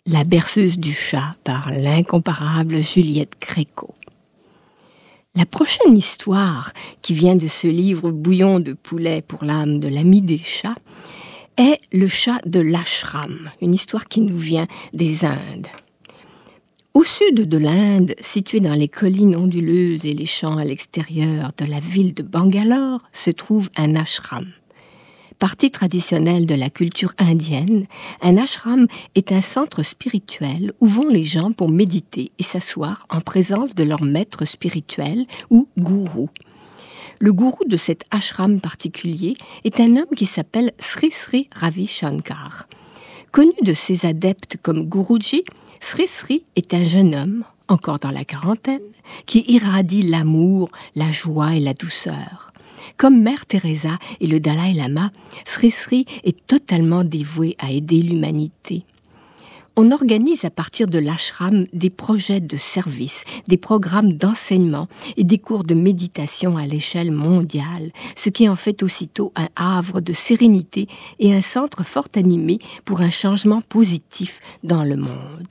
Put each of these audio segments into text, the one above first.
La berceuse du chat par l'incomparable Juliette Gréco. La prochaine histoire, qui vient de ce livre Bouillon de poulet pour l'âme de l'ami des chats, est le chat de l'ashram, une histoire qui nous vient des Indes. Au sud de l'Inde, situé dans les collines onduleuses et les champs à l'extérieur de la ville de Bangalore, se trouve un ashram. Partie traditionnelle de la culture indienne, un ashram est un centre spirituel où vont les gens pour méditer et s'asseoir en présence de leur maître spirituel ou gourou. Le gourou de cet ashram particulier est un homme qui s'appelle Sri Sri Ravi Shankar. Connu de ses adeptes comme Guruji, Sri Sri est un jeune homme, encore dans la quarantaine, qui irradie l'amour, la joie et la douceur. Comme Mère Teresa et le Dalai Lama, Sri Sri est totalement dévoué à aider l'humanité. On organise à partir de l'ashram des projets de service, des programmes d'enseignement et des cours de méditation à l'échelle mondiale, ce qui en fait aussitôt un havre de sérénité et un centre fort animé pour un changement positif dans le monde.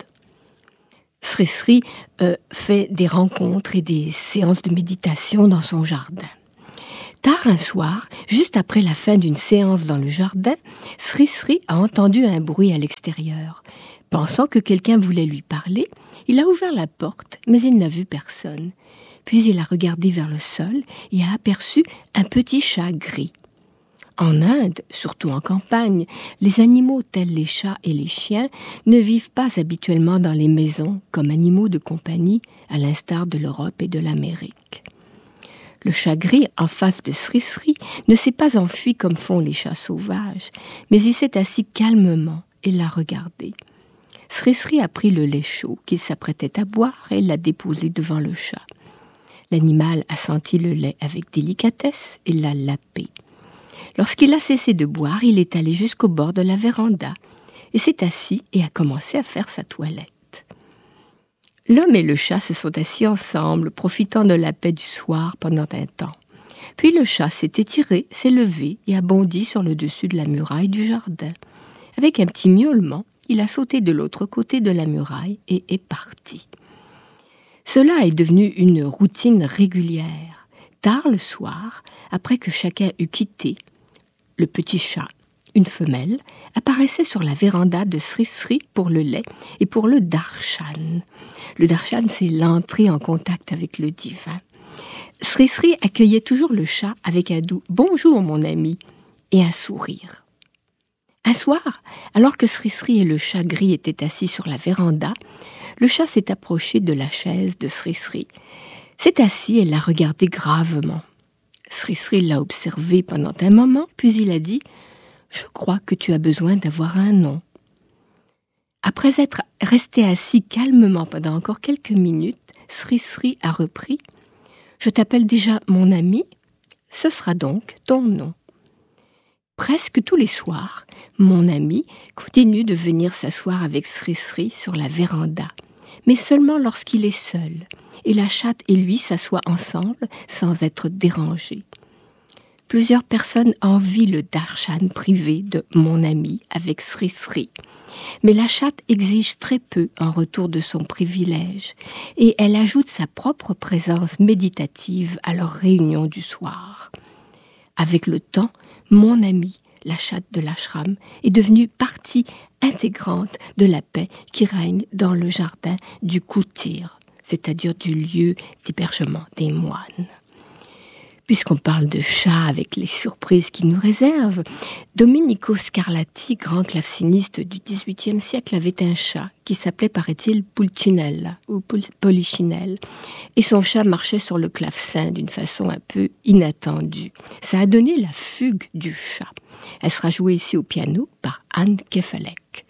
Sri Sri fait des rencontres et des séances de méditation dans son jardin. Tard un soir, juste après la fin d'une séance dans le jardin, Sri Sri a entendu un bruit à l'extérieur. Pensant que quelqu'un voulait lui parler, il a ouvert la porte, mais il n'a vu personne. Puis il a regardé vers le sol et a aperçu un petit chat gris. En Inde, surtout en campagne, les animaux tels les chats et les chiens ne vivent pas habituellement dans les maisons comme animaux de compagnie, à l'instar de l'Europe et de l'Amérique. Le chat gris, en face de Sri Sri, ne s'est pas enfui comme font les chats sauvages, mais il s'est assis calmement et l'a regardé. Sri Sri a pris le lait chaud qu'il s'apprêtait à boire et l'a déposé devant le chat. L'animal a senti le lait avec délicatesse et l'a lapé. Lorsqu'il a cessé de boire, il est allé jusqu'au bord de la véranda et s'est assis et a commencé à faire sa toilette. L'homme et le chat se sont assis ensemble, profitant de la paix du soir pendant un temps. Puis le chat s'est étiré, s'est levé et a bondi sur le dessus de la muraille du jardin. Avec un petit miaulement, il a sauté de l'autre côté de la muraille et est parti. Cela est devenu une routine régulière. Tard le soir, après que chacun eut quitté, le petit chat, une femelle, apparaissait sur la véranda de Sri Sri pour le lait et pour le darshan. Le darshan, c'est l'entrée en contact avec le divin. Sri Sri accueillait toujours le chat avec un doux « Bonjour mon ami » et un sourire. Un soir, alors que Sri Sri et le chat gris étaient assis sur la véranda, le chat s'est approché de la chaise de Sri Sri. S'est assis et l'a regardé gravement. Sri Sri l'a observé pendant un moment, puis il a dit « Je crois que tu as besoin d'avoir un nom. » Après être resté assis calmement pendant encore quelques minutes, Sri Sri a repris « Je t'appelle déjà mon ami, ce sera donc ton nom. » Presque tous les soirs, mon ami continue de venir s'asseoir avec Sri Sri sur la véranda, mais seulement lorsqu'il est seul, et la chatte et lui s'assoient ensemble sans être dérangés. Plusieurs personnes envient le darshan privé de mon ami avec Sri Sri. Mais la chatte exige très peu en retour de son privilège et elle ajoute sa propre présence méditative à leur réunion du soir. Avec le temps, mon ami, la chatte de l'ashram, est devenue partie intégrante de la paix qui règne dans le jardin du kutir, c'est-à-dire du lieu d'hébergement des moines. Puisqu'on parle de chats avec les surprises qu'il nous réserve, Domenico Scarlatti, grand claveciniste du XVIIIe siècle, avait un chat qui s'appelait, paraît-il, Pulcinella ou Polichinelle. Et son chat marchait sur le clavecin d'une façon un peu inattendue. Ça a donné la fugue du chat. Elle sera jouée ici au piano par Anne Kefalek.